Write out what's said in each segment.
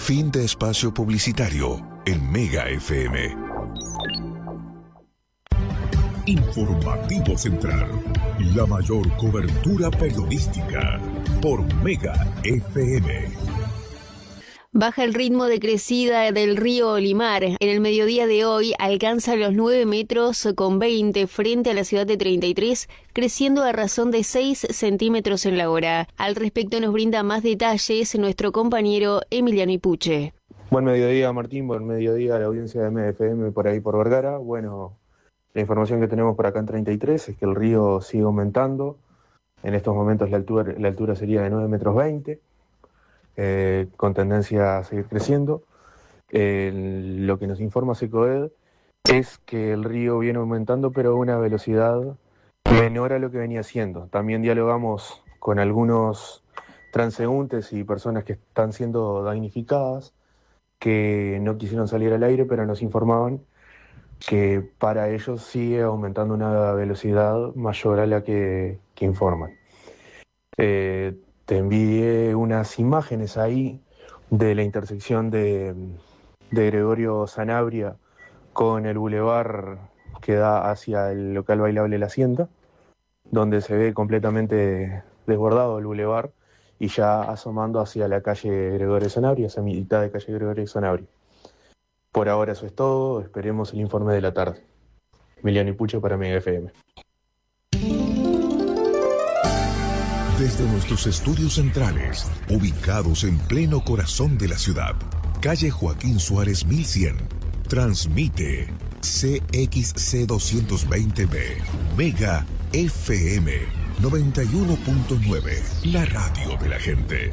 Fin de espacio publicitario en Mega FM. Informativo Central, la mayor cobertura periodística por Mega FM. Baja el ritmo de crecida del río Olimar. En el mediodía de hoy alcanza los 9 metros con 20 frente a la ciudad de 33, creciendo a razón de 6 centímetros en la hora. Al respecto nos brinda más detalles nuestro compañero Emiliano Ipuche. Buen mediodía, Martín. Buen mediodía a la audiencia de MFM por ahí por Vergara. Bueno, la información que tenemos por acá en 33 es que el río sigue aumentando. En estos momentos la altura sería de 9 metros 20. Con tendencia a seguir creciendo. Lo que nos informa Secoed es que el río viene aumentando, pero a una velocidad menor a lo que venía siendo. También dialogamos con algunos transeúntes y personas que están siendo damnificadas, que no quisieron salir al aire, pero nos informaban que para ellos sigue aumentando una velocidad mayor a la que informan. Te envié unas imágenes ahí de la intersección de Gregorio Sanabria con el bulevar que da hacia el local bailable La Hacienda, donde se ve completamente desbordado el bulevar y ya asomando hacia la calle Gregorio Sanabria, hacia mitad de calle Gregorio Sanabria. Por ahora eso es todo, esperemos el informe de la tarde. Emiliano Ipuche para Mega FM. Desde nuestros estudios centrales, ubicados en pleno corazón de la ciudad, calle Joaquín Suárez 1100, transmite CXC 220B, Mega FM 91.9, la radio de la gente.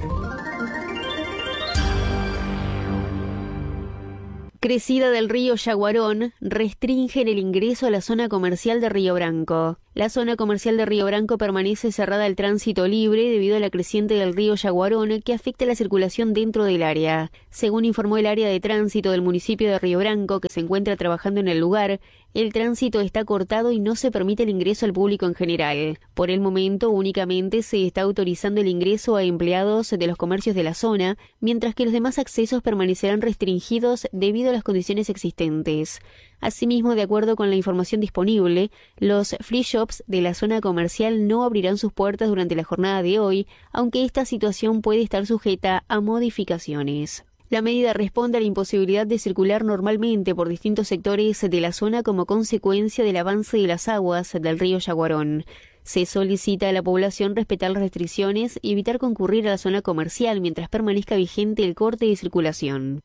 Crecida del río Yaguarón restringen el ingreso a la zona comercial de Río Branco. La zona comercial de Río Branco permanece cerrada al tránsito libre debido a la creciente del río Yaguarón que afecta la circulación dentro del área. Según informó el área de tránsito del municipio de Río Branco, que se encuentra trabajando en el lugar, el tránsito está cortado y no se permite el ingreso al público en general. Por el momento, únicamente se está autorizando el ingreso a empleados de los comercios de la zona, mientras que los demás accesos permanecerán restringidos debido a las condiciones existentes. Asimismo, de acuerdo con la información disponible, los free shops de la zona comercial no abrirán sus puertas durante la jornada de hoy, aunque esta situación puede estar sujeta a modificaciones. La medida responde a la imposibilidad de circular normalmente por distintos sectores de la zona como consecuencia del avance de las aguas del río Yaguarón. Se solicita a la población respetar las restricciones y evitar concurrir a la zona comercial mientras permanezca vigente el corte de circulación.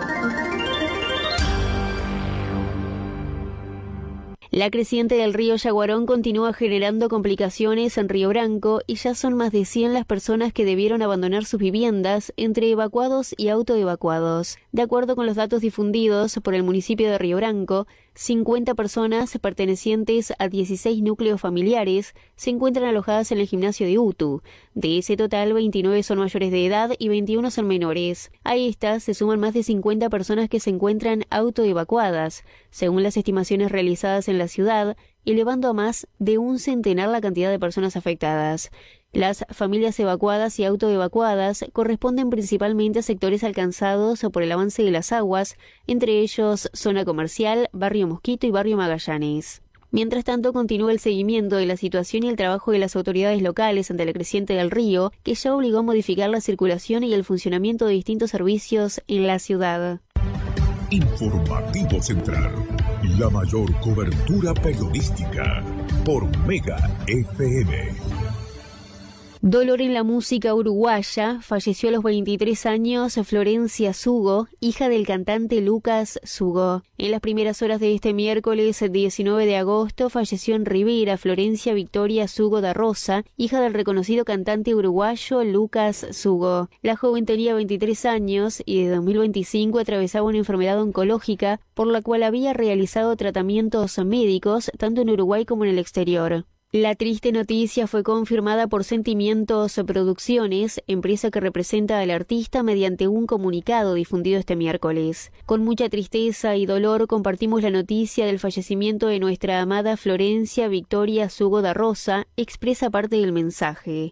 La creciente del río Yaguarón continúa generando complicaciones en Río Branco y ya son más de 100 las personas que debieron abandonar sus viviendas entre evacuados y autoevacuados. De acuerdo con los datos difundidos por el municipio de Río Branco, 50 personas pertenecientes a 16 núcleos familiares se encuentran alojadas en el gimnasio de UTU. De ese total, 29 son mayores de edad y 21 son menores. A estas se suman más de 50 personas que se encuentran autoevacuadas, según las estimaciones realizadas en la ciudad, elevando a más de un centenar la cantidad de personas afectadas. Las familias evacuadas y autoevacuadas corresponden principalmente a sectores alcanzados por el avance de las aguas, entre ellos zona comercial, barrio Mosquito y barrio Magallanes. Mientras tanto, continúa el seguimiento de la situación y el trabajo de las autoridades locales ante la creciente del río, que ya obligó a modificar la circulación y el funcionamiento de distintos servicios en la ciudad. Informativo Central, la mayor cobertura periodística por Mega FM. Dolor en la música uruguaya. Falleció a los 23 años Florencia Sugo, hija del cantante Lucas Sugo. En las primeras horas de este miércoles 19 de agosto falleció en Rivera Florencia Victoria Sugo da Rosa, hija del reconocido cantante uruguayo Lucas Sugo. La joven tenía 23 años y de 2025 atravesaba una enfermedad oncológica por la cual había realizado tratamientos médicos tanto en Uruguay como en el exterior. La triste noticia fue confirmada por Sentimientos Producciones, empresa que representa al artista, mediante un comunicado difundido este miércoles. Con mucha tristeza y dolor compartimos la noticia del fallecimiento de nuestra amada Florencia Victoria Sugo da Rosa, expresa parte del mensaje.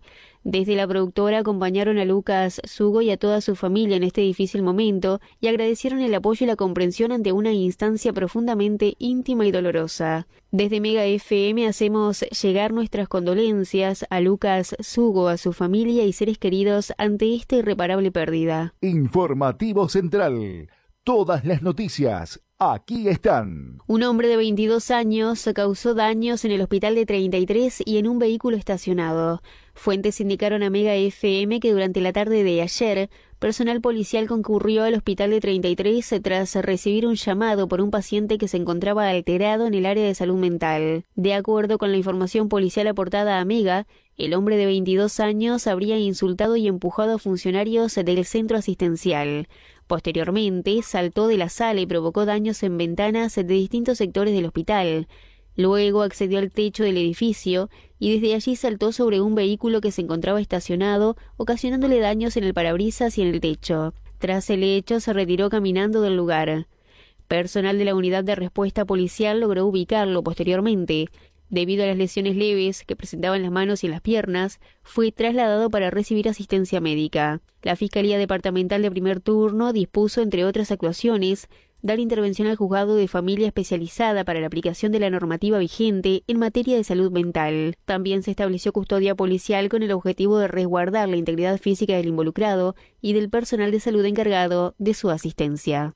Desde la productora acompañaron a Lucas Sugo y a toda su familia en este difícil momento y agradecieron el apoyo y la comprensión ante una instancia profundamente íntima y dolorosa. Desde Mega FM hacemos llegar nuestras condolencias a Lucas Sugo, a su familia y seres queridos ante esta irreparable pérdida. Informativo Central. Todas las noticias aquí están. Un hombre de 22 años causó daños en el hospital de 33 y en un vehículo estacionado. Fuentes indicaron a Mega FM que durante la tarde de ayer, personal policial concurrió al hospital de 33 tras recibir un llamado por un paciente que se encontraba alterado en el área de salud mental. De acuerdo con la información policial aportada a Mega, el hombre de 22 años habría insultado y empujado a funcionarios del centro asistencial. Posteriormente, saltó de la sala y provocó daños en ventanas de distintos sectores del hospital. Luego accedió al techo del edificio y desde allí saltó sobre un vehículo que se encontraba estacionado, ocasionándole daños en el parabrisas y en el techo. Tras el hecho, se retiró caminando del lugar. Personal de la unidad de respuesta policial logró ubicarlo posteriormente. Debido a las lesiones leves que presentaba en las manos y en las piernas, fue trasladado para recibir asistencia médica. La Fiscalía Departamental de Primer Turno dispuso, entre otras actuaciones, dar intervención al juzgado de familia especializada para la aplicación de la normativa vigente en materia de salud mental. También se estableció custodia policial con el objetivo de resguardar la integridad física del involucrado y del personal de salud encargado de su asistencia.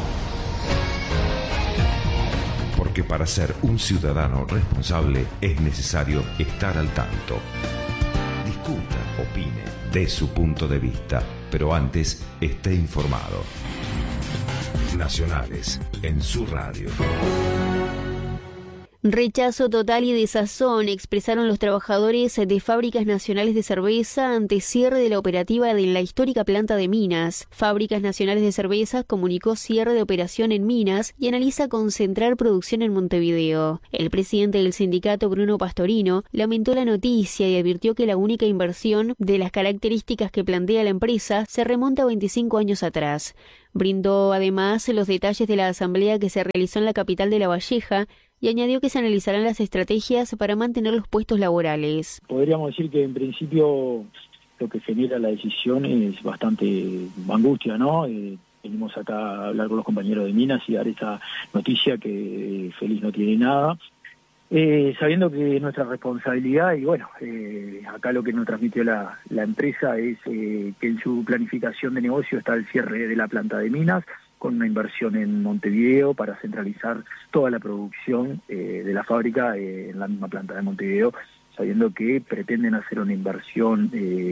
Porque para ser un ciudadano responsable es necesario estar al tanto. Discuta, opine, dé su punto de vista, pero antes esté informado. Nacionales, en su radio. Rechazo total y desazón expresaron los trabajadores de Fábricas Nacionales de Cerveza ante cierre de la operativa de la histórica planta de Minas. Fábricas Nacionales de Cerveza comunicó cierre de operación en Minas y analiza concentrar producción en Montevideo. El presidente del sindicato, Bruno Pastorino, lamentó la noticia y advirtió que la única inversión de las características que plantea la empresa se remonta a 25 años atrás. Brindó además los detalles de la asamblea que se realizó en la capital de La Valleja y añadió que se analizarán las estrategias para mantener los puestos laborales. Podríamos decir que en principio lo que genera la decisión es bastante angustia, ¿no? Venimos acá a hablar con los compañeros de Minas y dar esta noticia que Feliz no tiene nada. Sabiendo que nuestra responsabilidad, y bueno, acá lo que nos transmitió la empresa es que en su planificación de negocio está el cierre de la planta de Minas, con una inversión en Montevideo para centralizar toda la producción de la fábrica en la misma planta de Montevideo, sabiendo que pretenden hacer una inversión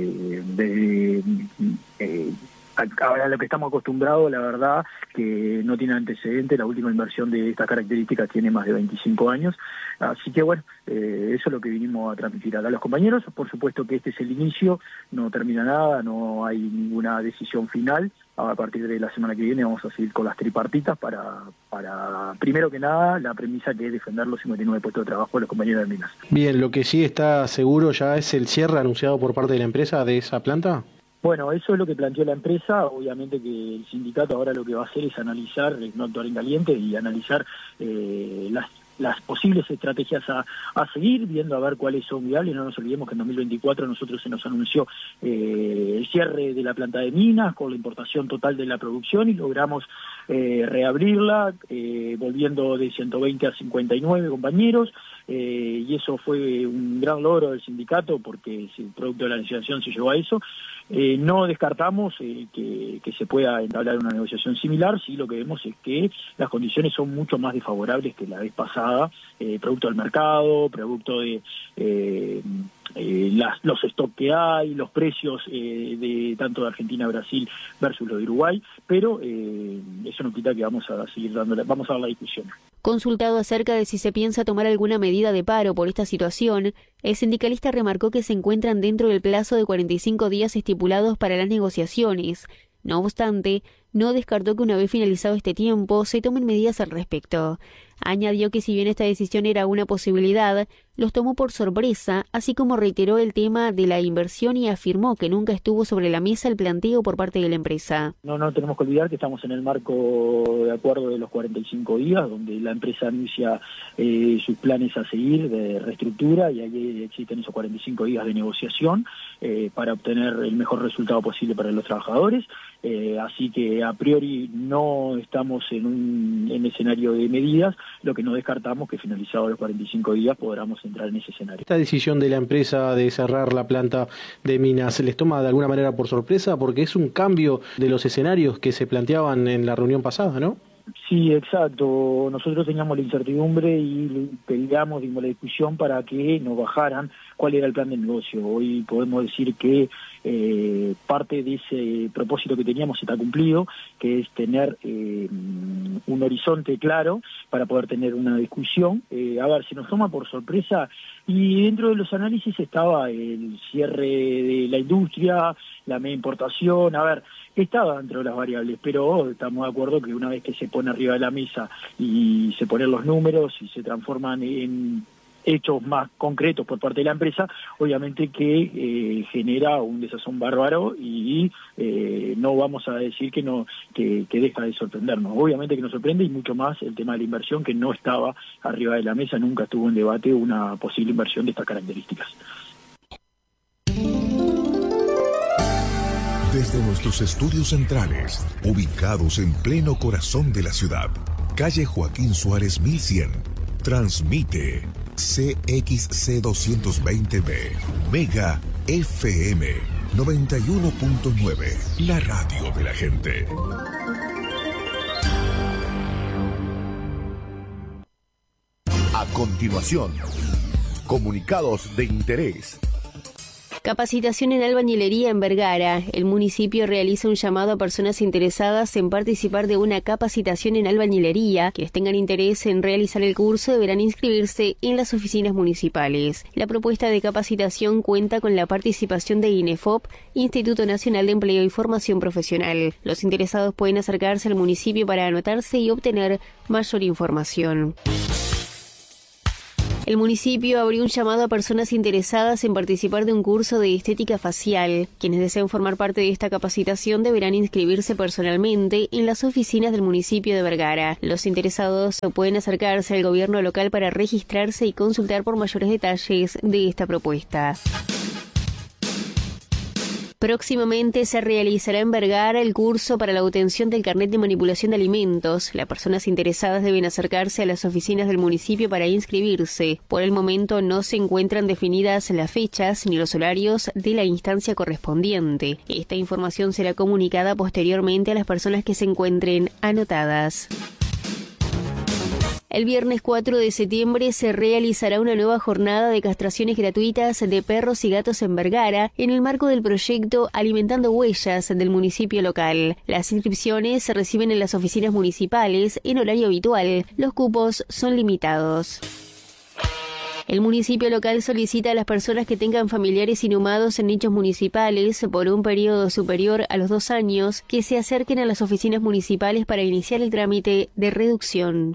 ahora lo que estamos acostumbrados, la verdad, que no tiene antecedente. La última inversión de estas características tiene más de 25 años. Así que bueno, eso es lo que vinimos a transmitir acá a los compañeros. Por supuesto que este es el inicio, no termina nada, no hay ninguna decisión final. A partir de la semana que viene vamos a seguir con las tripartitas para primero que nada, la premisa que es defender los 59 puestos de trabajo de los compañeros de Minas. Bien, lo que sí está seguro ya es el cierre anunciado por parte de la empresa de esa planta. Bueno, eso es lo que planteó la empresa. Obviamente que el sindicato ahora lo que va a hacer es analizar, no actuar en caliente, y analizar las posibles estrategias a seguir, viendo a ver cuáles son viables. No nos olvidemos que en 2024 nosotros se nos anunció el cierre de la planta de Minas con la importación total de la producción y logramos reabrirla, volviendo de 120 a 59 compañeros, y eso fue un gran logro del sindicato porque el producto de la legislación se llevó a eso. No descartamos que se pueda entablar una negociación similar, sí lo que vemos es que las condiciones son mucho más desfavorables que la vez pasada, producto del mercado, producto de los stocks que hay, los precios de tanto de Argentina, Brasil versus lo de Uruguay, pero eso no quita que vamos a dar la discusión. Consultado acerca de si se piensa tomar alguna medida de paro por esta situación, el sindicalista remarcó que se encuentran dentro del plazo de 45 días estipulados para las negociaciones. No obstante, no descartó que una vez finalizado este tiempo se tomen medidas al respecto. Añadió que si bien esta decisión era una posibilidad, los tomó por sorpresa, así como reiteró el tema de la inversión y afirmó que nunca estuvo sobre la mesa el planteo por parte de la empresa. No tenemos que olvidar que estamos en el marco de acuerdo de los 45 días, donde la empresa anuncia sus planes a seguir de reestructura, y ahí existen esos 45 días de negociación para obtener el mejor resultado posible para los trabajadores. Así que a priori no estamos en un escenario de medidas, lo que no descartamos que finalizados los 45 días podamos entrar en ese escenario. ¿Esta decisión de la empresa de cerrar la planta de Minas les toma de alguna manera por sorpresa? Porque es un cambio de los escenarios que se planteaban en la reunión pasada, ¿no? Sí, exacto. Nosotros teníamos la incertidumbre y peleamos, dimos la discusión para que nos bajaran cuál era el plan de negocio. Hoy podemos decir que parte de ese propósito que teníamos está cumplido, que es tener un horizonte claro para poder tener una discusión. A ver, si nos toma por sorpresa, y dentro de los análisis estaba el cierre de la industria, la media importación, a ver, estaba dentro de las variables, pero estamos de acuerdo que una vez que se pone arriba de la mesa y se ponen los números y se transforman en hechos más concretos por parte de la empresa, obviamente que genera un desazón bárbaro y no vamos a decir que deja de sorprendernos. Obviamente que nos sorprende, y mucho más el tema de la inversión, que no estaba arriba de la mesa, nunca estuvo en debate una posible inversión de estas características. Desde nuestros estudios centrales, ubicados en pleno corazón de la ciudad, calle Joaquín Suárez 1100, transmite CXC220B, Mega FM 91.9, la radio de la gente. A continuación, comunicados de interés. Capacitación en albañilería en Vergara. El municipio realiza un llamado a personas interesadas en participar de una capacitación en albañilería. Quienes tengan interés en realizar el curso deberán inscribirse en las oficinas municipales. La propuesta de capacitación cuenta con la participación de INEFOP, Instituto Nacional de Empleo y Formación Profesional. Los interesados pueden acercarse al municipio para anotarse y obtener mayor información. El municipio abrió un llamado a personas interesadas en participar de un curso de estética facial. Quienes deseen formar parte de esta capacitación deberán inscribirse personalmente en las oficinas del municipio de Vergara. Los interesados pueden acercarse al gobierno local para registrarse y consultar por mayores detalles de esta propuesta. Próximamente se realizará en Vergara el curso para la obtención del carnet de manipulación de alimentos. Las personas interesadas deben acercarse a las oficinas del municipio para inscribirse. Por el momento no se encuentran definidas las fechas ni los horarios de la instancia correspondiente. Esta información será comunicada posteriormente a las personas que se encuentren anotadas. El viernes 4 de septiembre se realizará una nueva jornada de castraciones gratuitas de perros y gatos en Vergara en el marco del proyecto Alimentando Huellas del municipio local. Las inscripciones se reciben en las oficinas municipales en horario habitual. Los cupos son limitados. El municipio local solicita a las personas que tengan familiares inhumados en nichos municipales por un periodo superior a los 2 años que se acerquen a las oficinas municipales para iniciar el trámite de reducción.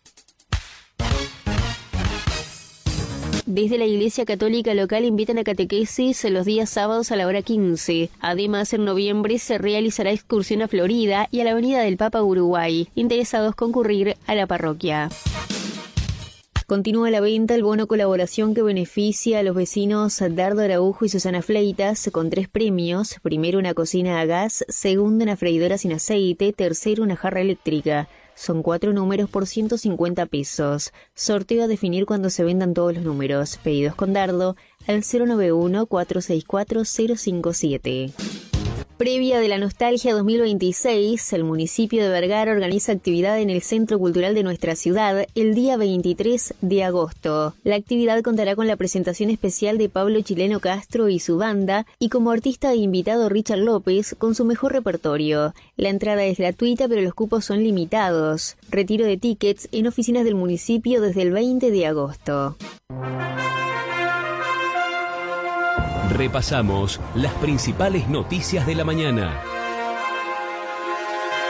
Desde la Iglesia Católica local invitan a catequesis los días sábados a la hora 15. Además, en noviembre se realizará excursión a Florida y a la Avenida del Papa Uruguay. Interesados concurrir a la parroquia. Continúa la venta el bono colaboración que beneficia a los vecinos Dardo Araujo y Susana Fleitas con 3 premios. Primero, una cocina a gas. Segundo, una freidora sin aceite. Tercero, una jarra eléctrica. Son 4 números por 150 pesos. Sorteo a definir cuando se vendan todos los números. Pedidos con Dardo al 091-464-057. Previa de la Nostalgia 2026, el municipio de Vergara organiza actividad en el Centro Cultural de nuestra ciudad el día 23 de agosto. La actividad contará con la presentación especial de Pablo Chileno Castro y su banda, y como artista invitado Richard López con su mejor repertorio. La entrada es gratuita, pero los cupos son limitados. Retiro de tickets en oficinas del municipio desde el 20 de agosto. Repasamos las principales noticias de la mañana.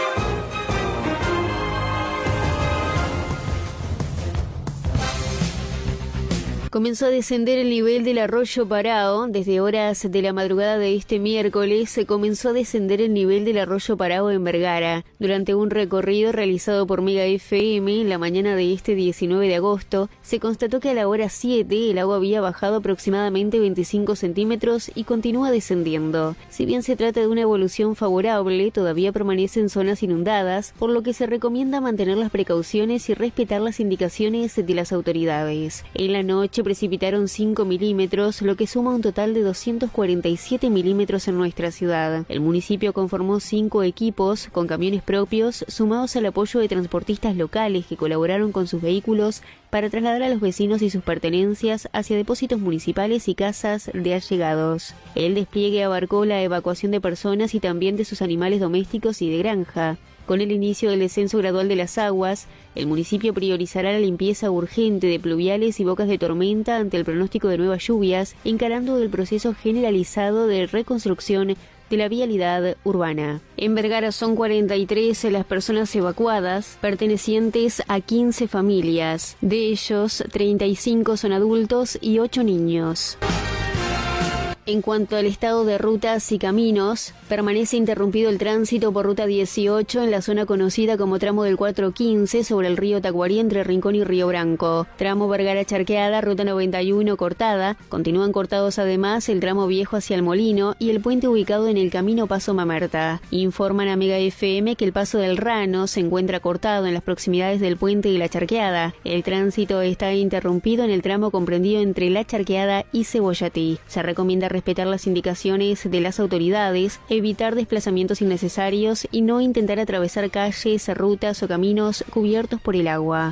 Comenzó a descender el nivel del arroyo Parao. Desde horas de la madrugada de este miércoles se comenzó a descender el nivel del arroyo Parao en Vergara. Durante un recorrido realizado por Mega FM en la mañana de este 19 de agosto, se constató que a la hora 7 el agua había bajado aproximadamente 25 centímetros y continúa descendiendo. Si bien se trata de una evolución favorable, todavía permanecen zonas inundadas, por lo que se recomienda mantener las precauciones y respetar las indicaciones de las autoridades. En la noche precipitaron 5 milímetros, lo que suma un total de 247 milímetros en nuestra ciudad. El municipio conformó 5 equipos con camiones propios, sumados al apoyo de transportistas locales que colaboraron con sus vehículos para trasladar a los vecinos y sus pertenencias hacia depósitos municipales y casas de allegados. El despliegue abarcó la evacuación de personas y también de sus animales domésticos y de granja. Con el inicio del descenso gradual de las aguas, el municipio priorizará la limpieza urgente de pluviales y bocas de tormenta ante el pronóstico de nuevas lluvias, encarando el proceso generalizado de reconstrucción de la vialidad urbana. En Vergara son 43 las personas evacuadas, pertenecientes a 15 familias. De ellos, 35 son adultos y 8 niños. En cuanto al estado de rutas y caminos, permanece interrumpido el tránsito por Ruta 18 en la zona conocida como tramo del 415 sobre el río Tacuarí entre Rincón y Río Branco. Tramo Vergara-Charqueada, Ruta 91 cortada. Continúan cortados además el tramo viejo hacia el Molino y el puente ubicado en el camino Paso Mamerta. Informan a Mega FM que el paso del Rano se encuentra cortado en las proximidades del puente y la Charqueada. El tránsito está interrumpido en el tramo comprendido entre la Charqueada y Cebollatí. Se recomienda respetar las indicaciones de las autoridades, evitar desplazamientos innecesarios y no intentar atravesar calles, rutas o caminos cubiertos por el agua.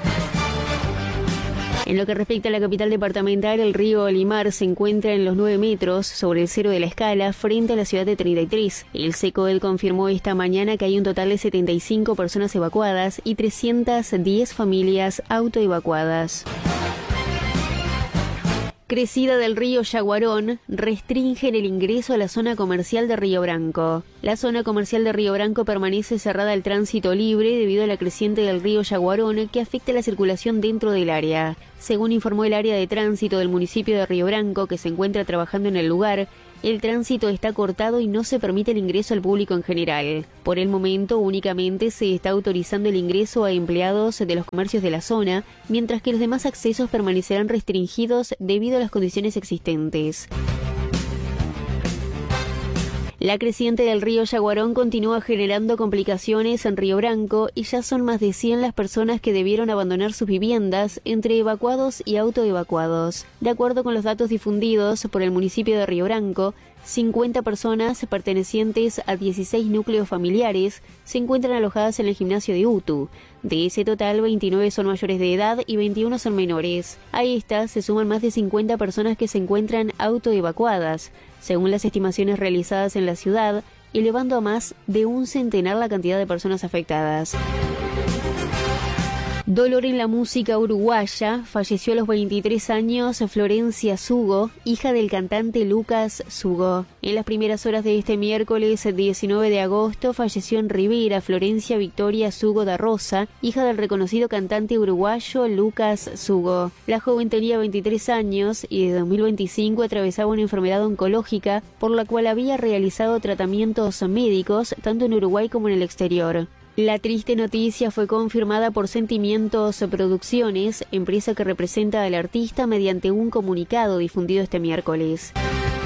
En lo que respecta a la capital departamental, el río Olimar se encuentra en los 9 metros sobre el cero de la escala frente a la ciudad de 33. El SECOEL confirmó esta mañana que hay un total de 75 personas evacuadas y 310 familias autoevacuadas. Crecida del río Yaguarón restringen el ingreso a la zona comercial de Río Branco. La zona comercial de Río Branco permanece cerrada al tránsito libre debido a la creciente del río Yaguarón que afecta la circulación dentro del área. Según informó el área de tránsito del municipio de Río Branco, que se encuentra trabajando en el lugar, el tránsito está cortado y no se permite el ingreso al público en general. Por el momento, únicamente se está autorizando el ingreso a empleados de los comercios de la zona, mientras que los demás accesos permanecerán restringidos debido a las condiciones existentes. La creciente del río Yaguarón continúa generando complicaciones en Río Branco y ya son más de 100 las personas que debieron abandonar sus viviendas entre evacuados y autoevacuados. De acuerdo con los datos difundidos por el municipio de Río Branco, 50 personas pertenecientes a 16 núcleos familiares se encuentran alojadas en el gimnasio de Utu. De ese total, 29 son mayores de edad y 21 son menores. A estas se suman más de 50 personas que se encuentran autoevacuadas, según las estimaciones realizadas en la ciudad, elevando a más de un centenar la cantidad de personas afectadas. Dolor en la música uruguaya. Falleció a los 23 años Florencia Sugo, hija del cantante Lucas Sugo. En las primeras horas de este miércoles 19 de agosto falleció en Rivera Florencia Victoria Sugo da Rosa, hija del reconocido cantante uruguayo Lucas Sugo. La joven tenía 23 años y de 2025 atravesaba una enfermedad oncológica por la cual había realizado tratamientos médicos tanto en Uruguay como en el exterior. La triste noticia fue confirmada por Sentimientos Producciones, empresa que representa al artista, mediante un comunicado difundido este miércoles.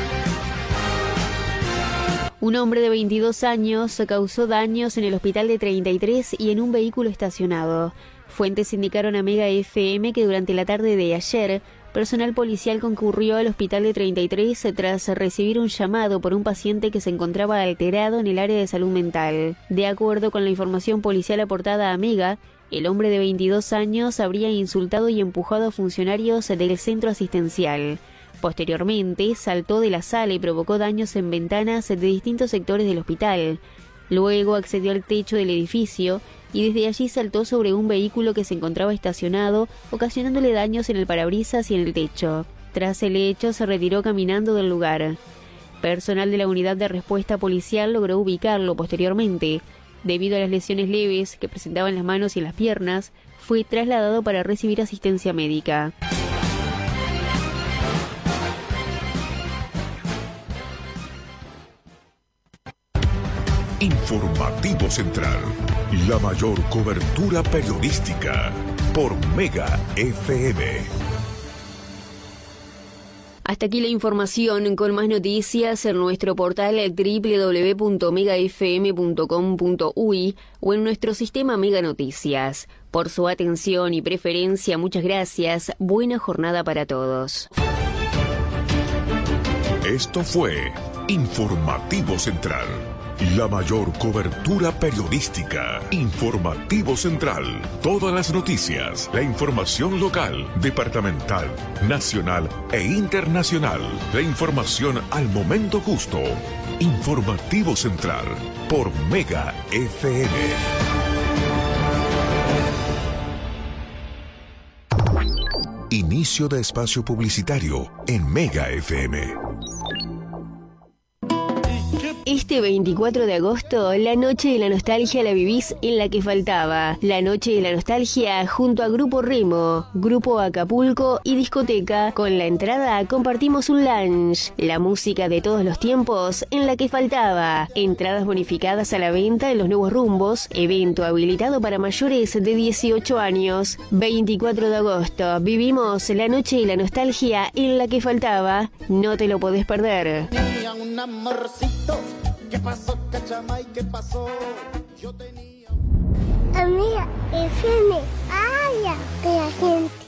Un hombre de 22 años causó daños en el hospital de 33 y en un vehículo estacionado. Fuentes indicaron a Mega FM que durante la tarde de ayer, personal policial concurrió al hospital de 33 tras recibir un llamado por un paciente que se encontraba alterado en el área de salud mental. De acuerdo con la información policial aportada a Mega, el hombre de 22 años habría insultado y empujado a funcionarios del centro asistencial. Posteriormente, saltó de la sala y provocó daños en ventanas de distintos sectores del hospital. Luego accedió al techo del edificio y desde allí saltó sobre un vehículo que se encontraba estacionado, ocasionándole daños en el parabrisas y en el techo. Tras el hecho, se retiró caminando del lugar. Personal de la unidad de respuesta policial logró ubicarlo posteriormente. Debido a las lesiones leves que presentaba en las manos y en las piernas, fue trasladado para recibir asistencia médica. Informativo Central, la mayor cobertura periodística por Mega FM. Hasta aquí la información. Con más noticias en nuestro portal www.megafm.com.uy o en nuestro sistema Mega Noticias. Por su atención y preferencia, muchas gracias. Buena jornada para todos. Esto fue Informativo Central, la mayor cobertura periodística. Informativo Central. Todas las noticias, la información local, departamental, nacional e internacional. La información al momento justo. Informativo Central por Mega FM. Inicio de espacio publicitario en Mega FM. Este 24 de agosto, la Noche de la Nostalgia la vivís en La que Faltaba. La Noche de la Nostalgia junto a Grupo Remo, Grupo Acapulco y Discoteca. Con la entrada compartimos un lunch. La música de todos los tiempos en La que Faltaba. Entradas bonificadas a la venta en los nuevos rumbos. Evento habilitado para mayores de 18 años. 24 de agosto, vivimos la Noche de la Nostalgia en La que Faltaba. No te lo podés perder. Tenía un amorcito. ¿Qué pasó, Cachamay? ¿Qué pasó? Yo tenía... Amiga, FM, habla de la gente.